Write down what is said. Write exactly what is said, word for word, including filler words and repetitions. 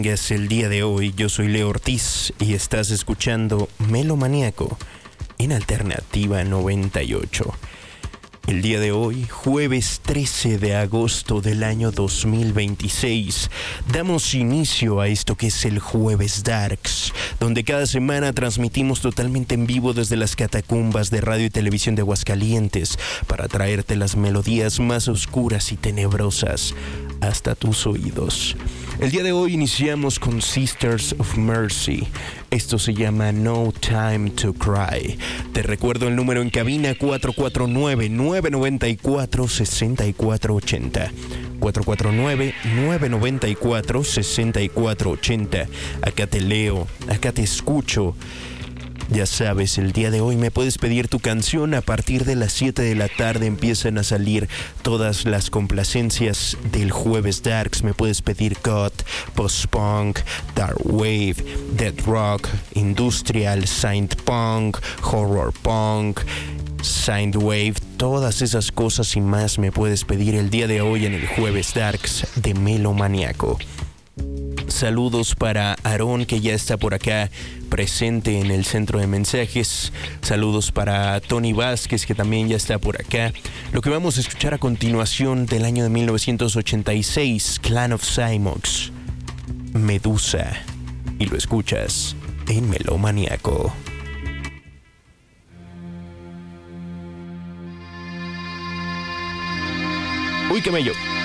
Es el día de hoy, yo soy Leo Ortiz y estás escuchando Melomaníaco en Alternativa noventa y ocho. El día de hoy, jueves trece de agosto del año dos mil veintiséis, damos inicio a esto que es el Jueves Darks, donde cada semana transmitimos totalmente en vivo desde las catacumbas de radio y televisión de Aguascalientes para traerte las melodías más oscuras y tenebrosas hasta tus oídos. El día de hoy iniciamos con Sisters of Mercy. Esto se llama No Time to Cry. Te recuerdo el número en cabina cuatro cuatro nueve, nueve nueve cuatro, seis cuatro ocho cero. cuatro cuatro nueve, nueve nueve cuatro, seis cuatro ocho cero. Acá te leo, acá te escucho. Ya sabes, el día de hoy me puedes pedir tu canción. A partir de las siete de la tarde empiezan a salir todas las complacencias del Jueves Darks. Me puedes pedir goth, post-punk, dark wave, death rock, industrial, synth punk, horror punk, synthwave, todas esas cosas y más me puedes pedir el día de hoy en el Jueves Darks de Melomaníaco. Saludos para Aarón, que ya está por acá presente en el centro de mensajes. Saludos para Tony Vázquez, que también ya está por acá. Lo que vamos a escuchar a continuación del año de mil novecientos ochenta y seis, Clan of Cymox, Medusa. Y lo escuchas en Melomaníaco. Uy, qué bello.